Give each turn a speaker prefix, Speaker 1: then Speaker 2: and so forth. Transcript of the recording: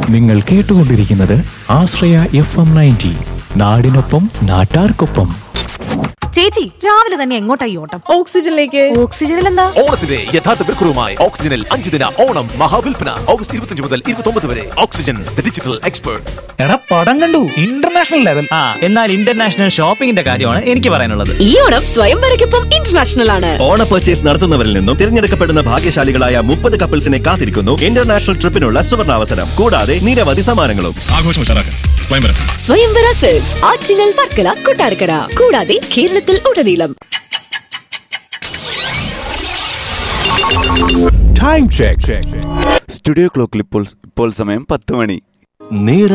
Speaker 1: നിങ്ങൾ കേട്ടുകൊണ്ടിരിക്കുന്നത് ആശ്രയ FM 90. നാടിനൊപ്പം നാട്ടാർക്കൊപ്പം.
Speaker 2: ചേച്ചി രാവിലെ തന്നെ എങ്ങോട്ടായി ഓട്ടം?
Speaker 3: ഓക്സിജനിലേക്ക്.
Speaker 2: ഓക്സിജനിൽ എന്താ?
Speaker 4: ഓണത്തിന്റെ യഥാർത്ഥ വിൽക്കുറവുമായി ഓക്സിജനിൽ 5 ദിന ഓണം മഹാവിൽപ്പന ഓഗസ്റ്റ് 25 മുതൽ 29 വരെ. Oxygen digital expert.
Speaker 5: എടാ പടം കണ്ടു, ഇന്റർനാഷണൽ ലെവൽ.
Speaker 6: എന്നാൽ ഇന്റർനാഷണൽ ഷോപ്പിംഗിന്റെ കാര്യമാണ് എനിക്ക് പറയാനുള്ളത്.
Speaker 7: ഈ ഓണം സ്വയംവരയ്ക്കൊപ്പം ഇന്റർനാഷണൽ ആണ്.
Speaker 8: ഓണ പർച്ചേസ് നടത്തുന്നവരിൽ നിന്നും തിരഞ്ഞെടുക്കപ്പെടുന്ന ഭാഗ്യശാലികളായ 30 കപ്പിൾസിനെ കാത്തിരിക്കുന്നു ഇന്റർനാഷണൽ ട്രിപ്പിനുള്ള സുവർണാവസരം. കൂടാതെ നിരവധി സമ്മാനങ്ങളും.
Speaker 7: സ്വയംവര സെൽസ് ആറ്റിങ്ങൽ, വർക്കല, കൊട്ടാരക്കര, കൂടാതെ കേരളത്തിൽ ഉടനീളം.
Speaker 9: Time check. സ്റ്റുഡിയോ ക്ലോക്കിൽ ഇപ്പോൾ സമയം 10 മണി.